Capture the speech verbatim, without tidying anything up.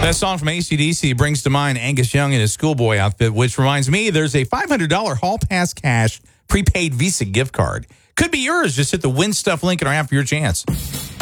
That song from A C D C brings to mind Angus Young in his schoolboy outfit, which reminds me there's a five hundred dollars Hall Pass Cash prepaid Visa gift card. Could be yours. Just hit the Win Stuff link in our app for your chance.